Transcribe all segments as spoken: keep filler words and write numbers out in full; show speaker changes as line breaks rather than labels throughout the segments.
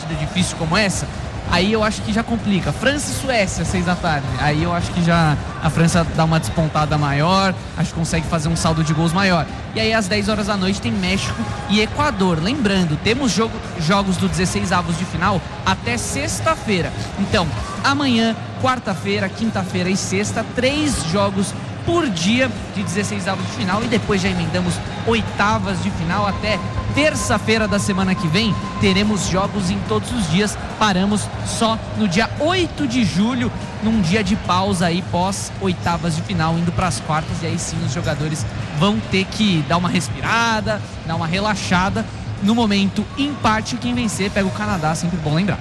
partida difícil como essa, aí eu acho que já complica. França e Suécia, seis da tarde. Aí eu acho que já a França dá uma despontada maior, acho que consegue fazer um saldo de gols maior. E aí às dez horas da noite tem México e Equador. Lembrando, temos jogo, jogos do dezesseis avos de final até sexta-feira. Então, amanhã, quarta-feira, quinta-feira e sexta, três jogos por dia de dezesseis avos de final, e depois já emendamos oitavas de final. Até terça-feira da semana que vem teremos jogos em todos os dias. Paramos só no dia oito de julho, num dia de pausa aí pós oitavas de final, indo para as quartas, e aí sim os jogadores vão ter que dar uma respirada, dar uma relaxada. No momento, empate, quem vencer pega o Canadá, sempre bom lembrar.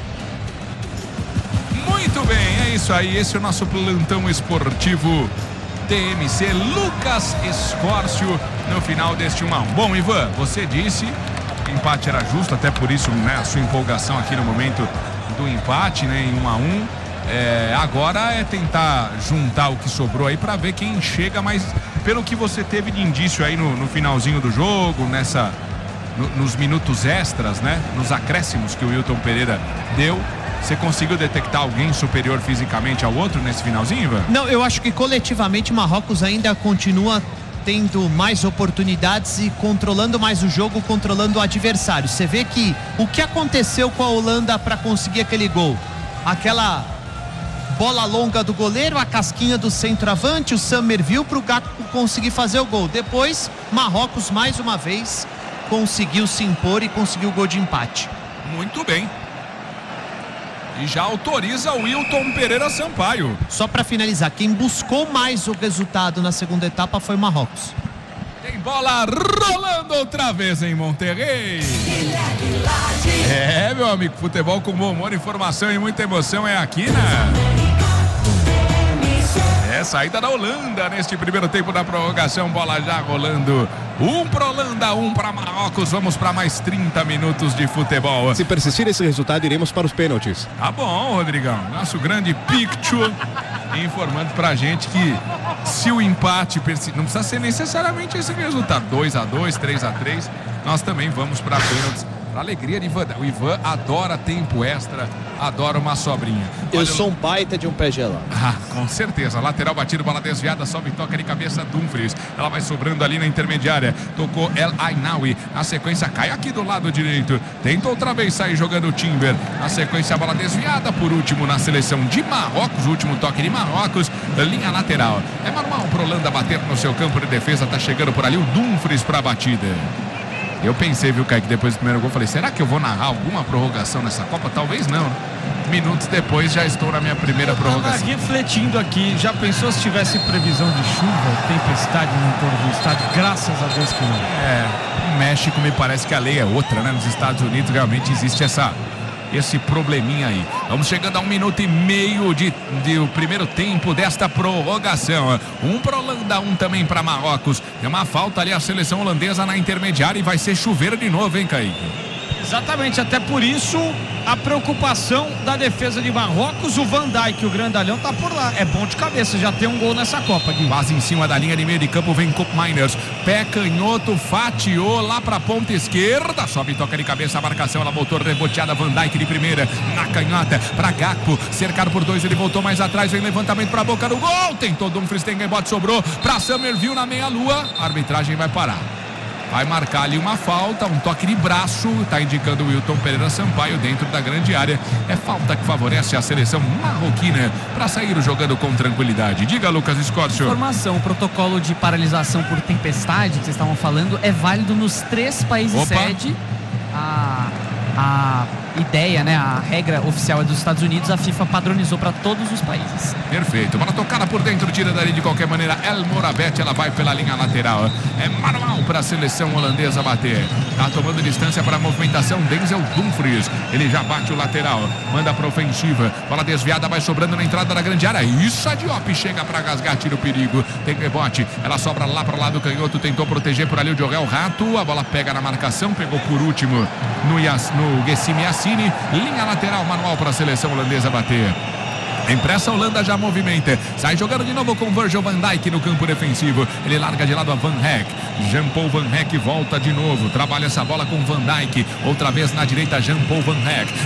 Muito bem, é isso aí, esse é o nosso plantão esportivo T M C. Lucas Escórcio no final deste um a um. Bom, Ivan, você disse que o empate era justo, até por isso, né, a sua empolgação aqui no momento do empate, né, em um a um. É, agora é tentar juntar o que sobrou aí para ver quem chega, mas pelo que você teve de indício aí no, no finalzinho do jogo, nessa, no, nos minutos extras, né, nos acréscimos que o Wilton Pereira deu, você conseguiu detectar alguém superior fisicamente ao outro nesse finalzinho, Ivan?
Não, eu acho que coletivamente Marrocos ainda continua tendo mais oportunidades e controlando mais o jogo, controlando o adversário. Você vê que o que aconteceu com a Holanda para conseguir aquele gol? Aquela bola longa do goleiro, a casquinha do centroavante, o Summerville para o Gakpo conseguir fazer o gol. Depois, Marrocos mais uma vez conseguiu se impor e conseguiu o gol de empate.
Muito bem. E já autoriza o Wilton Pereira Sampaio.
Só para finalizar, quem buscou mais o resultado na segunda etapa foi o Marrocos.
Tem bola rolando outra vez em Monterrey. É, meu amigo, futebol com bom humor, informação e muita emoção é aqui, né? É, saída da Holanda neste primeiro tempo da prorrogação, bola já rolando. Um para Holanda, um para Marrocos. Vamos para mais trinta minutos de futebol.
Se persistir esse resultado, iremos para os pênaltis.
Tá bom, Rodrigão. Nosso grande Picture informando pra gente que se o empate persistir, não precisa ser necessariamente esse resultado, dois a dois, três a três, nós também vamos para pênaltis. Pra alegria de Ivan. O Ivan adora tempo extra, adora uma sobrinha.
Eu
Olha,
sou um baita de um pé gelado.
Ah, com certeza. Lateral batido, bola desviada, sobe e toca de cabeça Dumfries. Ela vai sobrando ali na intermediária. Tocou El Ainaoui. Na sequência, cai aqui do lado direito. Tenta outra vez sair jogando o Timber. Na sequência, a bola desviada por último na seleção de Marrocos. O último toque de Marrocos. Linha lateral. É normal pro Holanda bater no seu campo de defesa. Tá chegando por ali o Dumfries pra batida. Eu pensei, viu, Kaique, depois do primeiro gol, falei, será que eu vou narrar alguma prorrogação nessa Copa? Talvez não. Minutos depois já estou na minha primeira
eu
prorrogação.
Tava refletindo aqui, já pensou se tivesse previsão de chuva, tempestade no entorno do estádio? Graças a Deus que não.
É, no México me parece que a lei é outra, né? Nos Estados Unidos realmente existe essa... esse probleminha aí. Vamos chegando a um minuto e meio de, de o primeiro tempo desta prorrogação. Um para Holanda, um também para Marrocos. Tem uma falta ali a seleção holandesa na intermediária e vai ser chuveiro de novo, hein, Kaique?
Exatamente, até por isso a preocupação da defesa de Marrocos. O Van Dijk, o grandalhão, tá por lá. É bom de cabeça, já tem um gol nessa Copa, Gui.
Quase em cima da linha de meio de campo vem Koop Miners. Pé canhoto, fatiou lá pra ponta esquerda. Sobe e toca de cabeça a marcação. Ela voltou reboteada. Van Dijk de primeira. Na canhota pra Gakpo. Cercado por dois, ele voltou mais atrás. Vem levantamento pra boca do gol. Tentou Dumfries, tem rebote, sobrou pra Summerville na meia-lua. A arbitragem vai parar. Vai marcar ali uma falta, um toque de braço, está indicando o Wilton Pereira Sampaio dentro da grande área. É falta que favorece a seleção marroquina para sair jogando com tranquilidade. Diga, Lucas Escórcio.
Informação, o protocolo de paralisação por tempestade que vocês estavam falando é válido nos três países
Opa.
sede. A, a ideia, né, a regra oficial é dos Estados Unidos, a FIFA padronizou para todos os países.
Perfeito, bola tocada por dentro, tira dali de qualquer maneira El Morabet, ela vai pela linha lateral. É manual para a seleção holandesa bater. Tá tomando distância para a movimentação Denzel Dumfries. Ele já bate o lateral, manda para ofensiva. Bola desviada, vai sobrando na entrada da grande área. Isso, a Diop chega para rasgar, tira o perigo. Tem rebote, ela sobra lá para o lado canhoto, tentou proteger por ali o Jorel Rato. A bola pega na marcação, pegou por último no, Yas, no Guessimi Yassine. Linha lateral, manual para a seleção holandesa bater. Impressa, a Holanda já movimenta. Sai jogando de novo com Virgil van Dijk no campo defensivo. Ele larga de lado a Van Heck. Jean-Paul Van Heck volta de novo. Trabalha essa bola com Van Dijk. Outra vez na direita, Jean-Paul Van Heck.